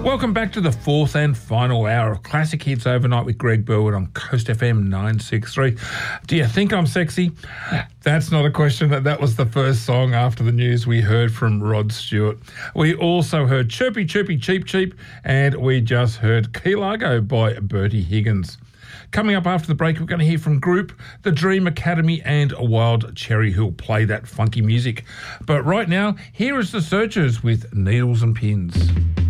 Welcome back to the fourth and final hour of Classic Hits Overnight with Greg Burwood on Coast FM 963. Do you think I'm sexy? That's not a question. That was the first song after the news we heard from Rod Stewart. We also heard Chirpy Chirpy Cheep Cheep, and we just heard Key Largo by Bertie Higgins. Coming up after the break, we're going to hear from Group, The Dream Academy and Wild Cherry, who'll play that funky music. But right now, here is The Searchers with Needles and Pins.